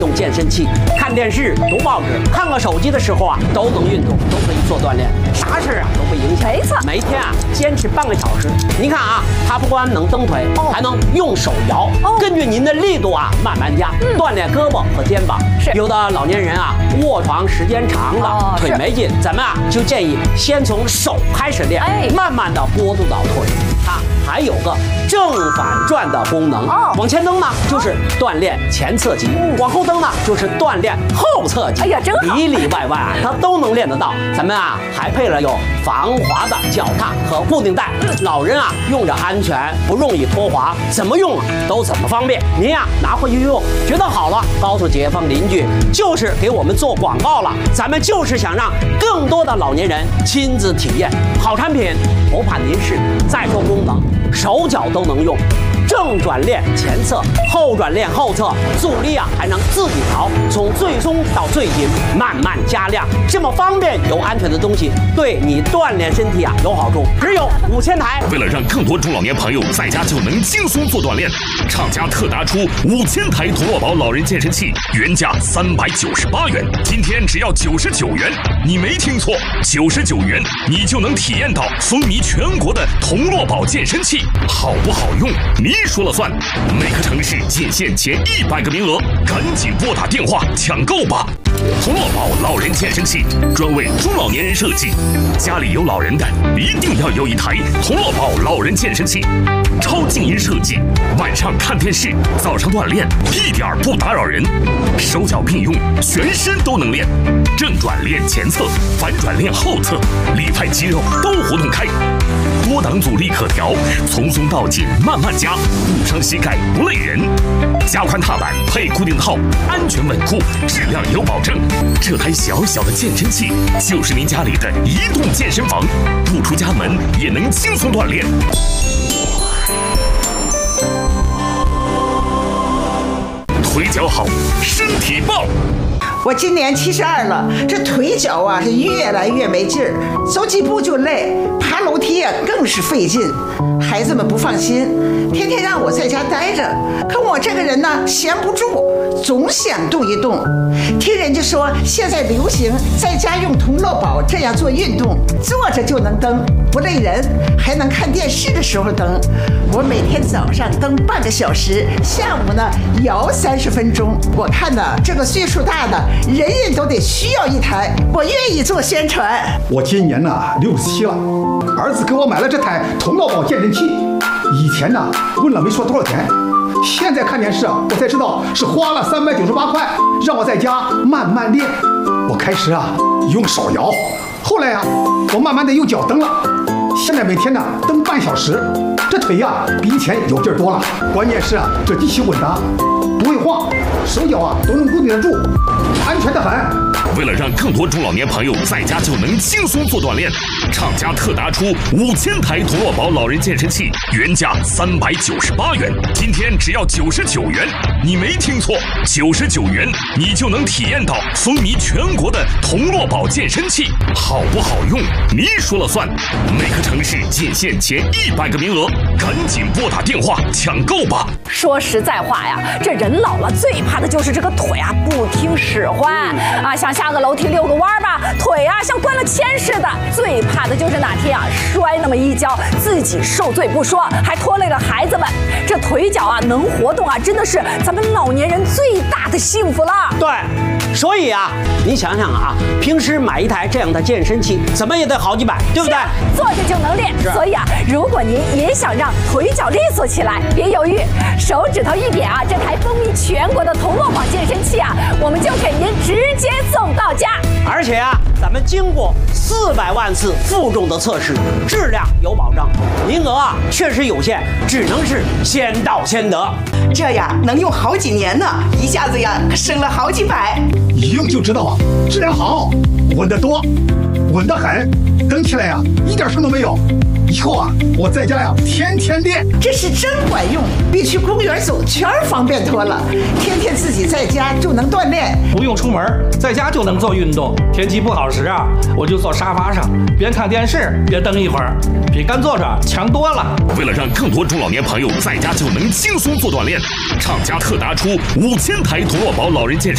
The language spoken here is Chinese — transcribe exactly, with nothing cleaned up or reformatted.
用健身器，看电视、读报纸、看个手机的时候啊，都能运动，都可以做锻炼，啥事啊都不影响。 没错， 每天啊坚持半个小时，您看啊，它不光能蹬腿， 哦、 还能用手摇，哦、根据您的力度啊慢慢加，嗯、锻炼胳膊和肩膀。 是有的老年人啊卧床时间长了，哦、腿没劲，咱们啊就建议先从手开始练，哎、慢慢的过渡到腿。它还有个正反转的功能，哦、往前蹬呢就是锻炼前侧肌，嗯、往后蹬呢就是锻炼后侧肌。 哎呀，真好， 里里外外啊它都能练得到。咱们啊还配了有防滑的脚踏和固定带，嗯、老人啊用着安全，不容易脱滑，怎么用啊都怎么方便。您呀、啊、拿回去用，觉得好了，告诉街坊邻居，就是给我们做广告了。咱们就是想让更多的老年人亲自体验好产品，不怕您试。再说功能，手脚都能用，正转练前侧，后转练后侧，阻力啊还能自己调，从最松到最紧，慢慢加量，这么方便又安全的东西，对你锻炼身体啊有好处。只有五千台。 为了让更多中老年朋友在家就能轻松做锻炼，厂家特拿出五千台同乐宝老人健身器，原价三百九十八元，今天只要九十九元。你没听错，九十九元你就能体验到风靡全国的同乐宝健身器，好不好用？你说了算。每个城市仅限前一百个名额，赶紧拨打电话抢购吧！同乐宝老人健身器专为中老年人设计，家里有老人的一定要有一台同乐宝老人健身器，超静音设计，晚上看电视，早上锻炼，一点不打扰人，手脚并用，全身都能练，正转练前侧，反转练后侧，里派肌肉都活动开，多档阻力可调，从松到紧慢慢加，不伤膝盖不累人，加宽踏板配固定套，安全稳固，质量有保证。这台小小的健身器就是您家里的移动健身房，不出家门也能轻松锻炼。腿脚好，身体棒。 我今年七十二了，这腿脚啊是越来越没劲儿，走几步就累，爬楼梯啊更是费劲。孩子们不放心，天天让我在家待着，可我这个人呢闲不住，总想动一动。听人家说现在流行在家用同乐宝这样做运动，坐着就能蹬，不累人，还能看电视的时候蹬。我每天早上蹬半个小时，下午呢摇三十分钟。我看呢这个岁数大的人人都得需要一台，我愿意做宣传。 我今年呢六十七了，儿子给我买了这台同乐宝健身器，以前呢问了没说多少钱，现在看电视啊我才知道是花了三百九十八块，让我在家慢慢练。我开始啊用手摇，后来啊我慢慢的用脚蹬了，现在每天呢蹬半小时，这腿呀比以前有劲儿多了。关键是啊这机器稳当，不会晃，手脚啊都能固定得住，安全得很。 为了让更多中老年朋友在家就能轻松做锻炼，厂家特拿出五千台同乐宝老人健身器，原价三百九十八元，今天只要九十九元。你没听错，九十九元你就能体验到风靡全国的同乐宝健身器，好不好用？你说了算。每个城市仅限前一百个名额，赶紧拨打电话抢购吧！ 说实在话呀，这人老了最怕的就是这个腿啊不听使唤啊，想下个楼梯溜个弯吧，腿啊像灌了铅似的。最怕的就是哪天啊摔那么一跤，自己受罪不说，还拖累了孩子们。这腿脚啊能活动啊，真的是咱们老年人最大的幸福了。 对，所以啊，你想想啊，平时买一台这样的健身器，怎么也得好几百，对不对？ 坐着就能练。所以啊，如果您也想让腿脚利索起来，别犹豫，手指头一点啊，这台风靡全国的同乐宝健身器啊，我们就给您直接送到家。 而且啊，咱们经过四百万次负重的测试，质量有保障，名额啊确实有限，只能是先到先得。 这呀能用好几年呢，一下子呀省了好几百。 一用就知道啊，质量好，稳得多，稳得很，蹬起来呀一点声都没有。以后啊，我在家呀天天练，这是真管用，比去公园走圈方便多了。天天自己在家就能锻炼， 不用出门，在家就能做运动。天气不好时啊，我就坐沙发上，边看电视边蹬一会儿，比干坐着强多了。 为了让更多中老年朋友在家就能轻松做锻炼，厂家特拿出五千台同乐宝老人健身